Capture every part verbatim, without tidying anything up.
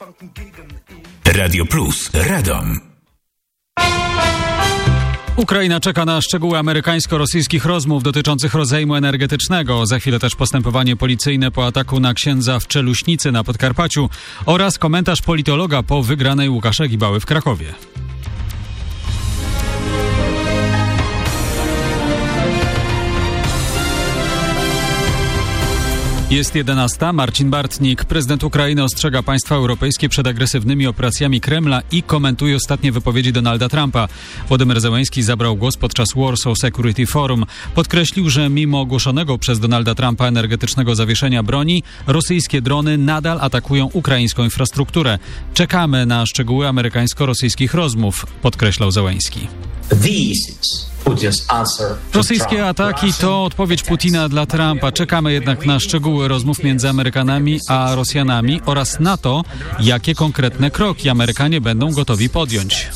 Radio Plus, Radom. Ukraina czeka na szczegóły amerykańsko-rosyjskich rozmów dotyczących rozejmu energetycznego. Za chwilę też postępowanie policyjne po ataku na księdza w Czeluśnicy na Podkarpaciu oraz komentarz politologa po wygranej Łukasza Gibały w Krakowie. Jest jedenasta. Marcin Bartnik. Prezydent Ukrainy ostrzega państwa europejskie przed agresywnymi operacjami Kremla i komentuje ostatnie wypowiedzi Donalda Trumpa. Władimir Zełenski zabrał głos podczas Warsaw Security Forum. Podkreślił, że mimo ogłoszonego przez Donalda Trumpa energetycznego zawieszenia broni, rosyjskie drony nadal atakują ukraińską infrastrukturę. Czekamy na szczegóły amerykańsko-rosyjskich rozmów, podkreślał Zełenski. Rosyjskie ataki to odpowiedź Putina dla Trumpa. Czekamy jednak na szczegóły rozmów między Amerykanami a Rosjanami oraz na to, jakie konkretne kroki Amerykanie będą gotowi podjąć.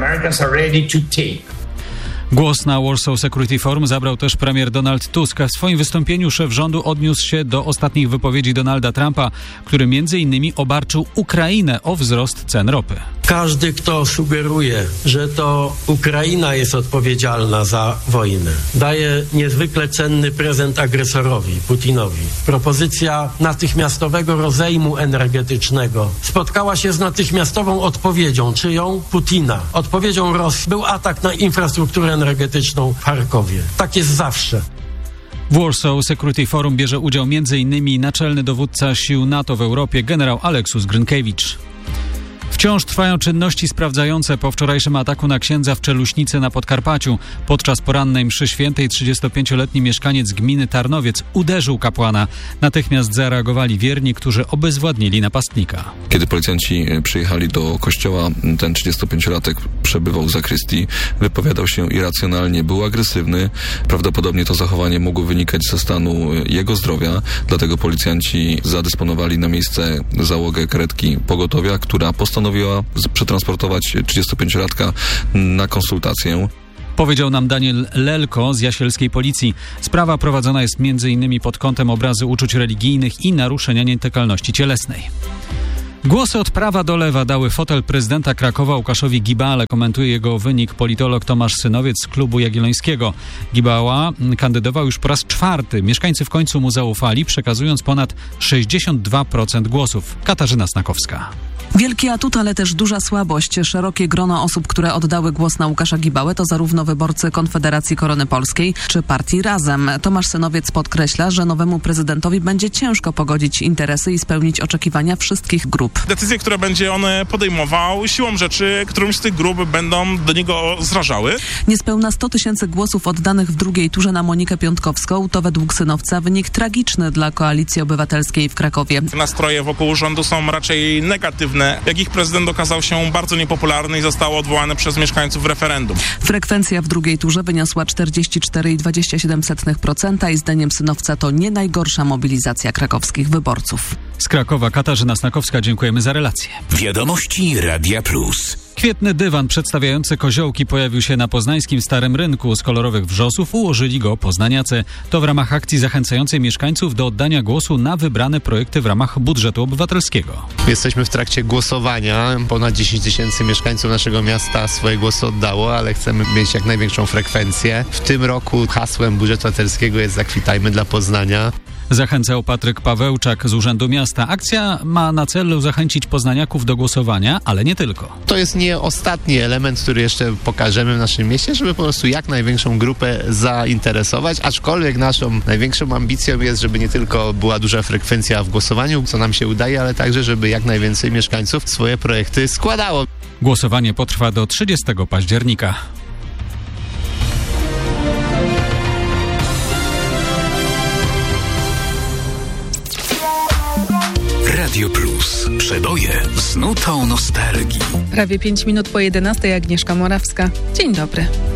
Głos na Warsaw Security Forum zabrał też premier Donald Tusk. W swoim wystąpieniu szef rządu odniósł się do ostatnich wypowiedzi Donalda Trumpa, który między innymi obarczył Ukrainę o wzrost cen ropy. Każdy, kto sugeruje, że to Ukraina jest odpowiedzialna za wojnę, daje niezwykle cenny prezent agresorowi, Putinowi. Propozycja natychmiastowego rozejmu energetycznego spotkała się z natychmiastową odpowiedzią, czyją? Putina. Odpowiedzią Rosji był atak na infrastrukturę energetyczną w Charkowie. Tak jest zawsze. W Warsaw Security Forum bierze udział między innymi naczelny dowódca sił NATO w Europie, generał Aleksus Grynkiewicz. Wciąż trwają czynności sprawdzające po wczorajszym ataku na księdza w Czeluśnicy na Podkarpaciu. Podczas porannej mszy świętej trzydziestopięcioletni mieszkaniec gminy Tarnowiec uderzył kapłana. Natychmiast zareagowali wierni, którzy obezwładnili napastnika. Kiedy policjanci przyjechali do kościoła, ten trzydziestopięciolatek przebywał w zakrystii, wypowiadał się irracjonalnie, był agresywny. Prawdopodobnie to zachowanie mogło wynikać ze stanu jego zdrowia, dlatego policjanci zadysponowali na miejsce załogę karetki pogotowia, która postanowiła przetransportować trzydziestopięciolatka na konsultację. Powiedział nam Daniel Lelko z Jasielskiej Policji. Sprawa prowadzona jest między innymi pod kątem obrazy uczuć religijnych i naruszenia nietykalności cielesnej. Głosy od prawa do lewa dały fotel prezydenta Krakowa Łukaszowi Gibale, komentuje jego wynik politolog Tomasz Synowiec z Klubu Jagiellońskiego. Gibała kandydował już po raz czwarty. Mieszkańcy w końcu mu zaufali, przekazując ponad sześćdziesiąt dwa procent głosów. Katarzyna Snakowska. Wielki atut, ale też duża słabość. Szerokie grono osób, które oddały głos na Łukasza Gibałę, to zarówno wyborcy Konfederacji Korony Polskiej czy partii Razem. Tomasz Synowiec podkreśla, że nowemu prezydentowi będzie ciężko pogodzić interesy i spełnić oczekiwania wszystkich grup. Decyzje, które będzie on podejmował, siłą rzeczy, którymś z tych grup będą do niego zrażały. Niespełna sto tysięcy głosów oddanych w drugiej turze na Monikę Piątkowską to według Synowca wynik tragiczny dla Koalicji Obywatelskiej w Krakowie. Nastroje wokół rządu są raczej negatywne. Jak ich prezydent okazał się bardzo niepopularny i został odwołany przez mieszkańców w referendum. Frekwencja w drugiej turze wyniosła czterdzieści cztery przecinek dwadzieścia siedem procent i zdaniem Synowca to nie najgorsza mobilizacja krakowskich wyborców. Z Krakowa Katarzyna Snakowska, dziękujemy za relację. Wiadomości Radia Plus. Kwietny dywan przedstawiający koziołki pojawił się na poznańskim Starym Rynku. Z kolorowych wrzosów ułożyli go poznaniacy. To w ramach akcji zachęcającej mieszkańców do oddania głosu na wybrane projekty w ramach budżetu obywatelskiego. Jesteśmy w trakcie głosowania. Ponad dziesięć tysięcy mieszkańców naszego miasta swoje głosy oddało, ale chcemy mieć jak największą frekwencję. W tym roku hasłem budżetu obywatelskiego jest Zakwitajmy dla Poznania. Zachęcał Patryk Pawełczak z Urzędu Miasta. Akcja ma na celu zachęcić poznaniaków do głosowania, ale nie tylko. To jest nie ostatni element, który jeszcze pokażemy w naszym mieście, żeby po prostu jak największą grupę zainteresować, aczkolwiek naszą największą ambicją jest, żeby nie tylko była duża frekwencja w głosowaniu, co nam się udaje, ale także, żeby jak najwięcej mieszkańców swoje projekty składało. Głosowanie potrwa do trzydziestego października. Radio Plus. Przeboje z nutą nostalgii. Prawie pięć minut po jedenastej. Agnieszka Morawska. Dzień dobry.